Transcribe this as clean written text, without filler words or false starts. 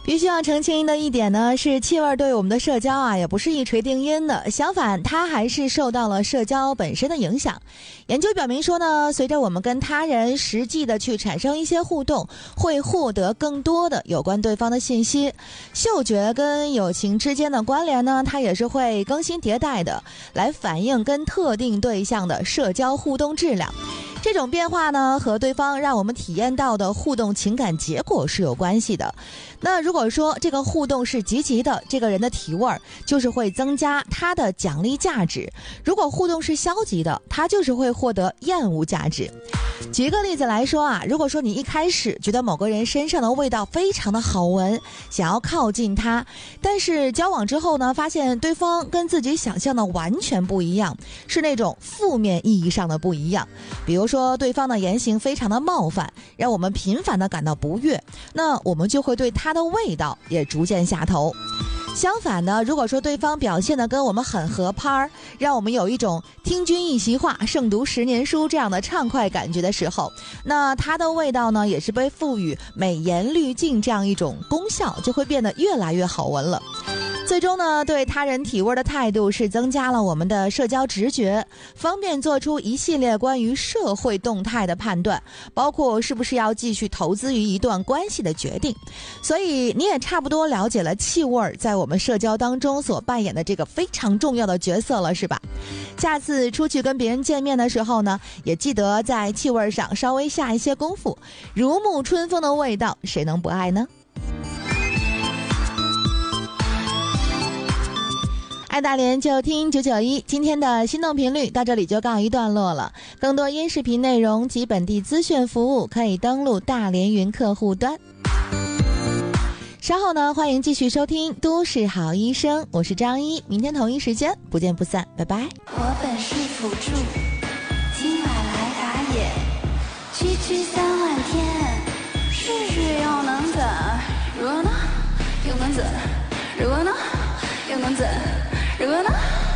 必须要澄清的一点呢，是气味对我们的社交啊，也不是一锤定音的，相反，它还是受到了社交本身的影响。研究表明说呢，随着我们跟他人实际的去产生一些互动，会获得更多的有关对方的信息。嗅觉跟友情之间的关联呢，它也是会更新迭代的，来反映跟特定对象的社交互动质量。这种变化呢，和对方让我们体验到的互动情感结果是有关系的。那如果说这个互动是积极的，这个人的体味就是会增加他的奖励价值；如果互动是消极的，他就是会获得厌恶价值。举一个例子来说啊，如果说你一开始觉得某个人身上的味道非常的好闻，想要靠近他，但是交往之后呢，发现对方跟自己想象的完全不一样，是那种负面意义上的不一样。比如说对方的言行非常的冒犯，让我们频繁的感到不悦，那我们就会对他的味道也逐渐下头。相反呢，如果说对方表现的跟我们很合拍，让我们有一种听君一席话胜读10年书这样的畅快感觉的时候，那它的味道呢也是被赋予美颜滤镜这样一种功效，就会变得越来越好闻了。最终呢，对他人体味的态度是增加了我们的社交直觉，方便做出一系列关于社会动态的判断，包括是不是要继续投资于一段关系的决定。所以你也差不多了解了气味在我们社交当中所扮演的这个非常重要的角色了，是吧？下次出去跟别人见面的时候呢，也记得在气味上稍微下一些功夫，如沐春风的味道，谁能不爱呢？爱大连就听991，今天的心动频率到这里就告一段落了。更多音视频内容及本地资讯服务，可以登录大连云客户端。稍后呢，欢迎继续收听都市好医生，我是张一，明天同一时间不见不散，拜拜。 我本是辅助，今晚来打野，区区3万天，试试又能怎？如果呢，又能怎？如果呢，又能怎？如果呢？